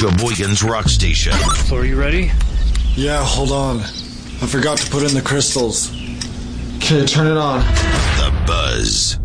Sheboygan's Rock Station. So are you ready? Yeah, hold on. I forgot to put in the crystals. Okay, turn it on. The Buzz.